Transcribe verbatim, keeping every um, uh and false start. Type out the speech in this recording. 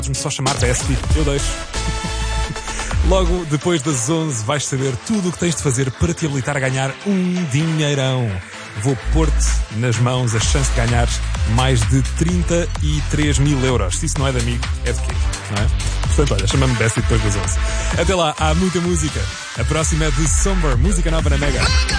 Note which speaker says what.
Speaker 1: Podes-me só chamar Bestie, eu deixo. Logo depois das onze vais saber tudo o que tens de fazer para te habilitar a ganhar um dinheirão. Vou pôr-te nas mãos a chance de ganhares mais de trinta e três mil euros. Se isso não é de amigo, é de quê? Não é? Portanto, olha, chama-me Bestie depois das onze. Até lá, há muita música. A próxima é de Somber, música nova na Mega.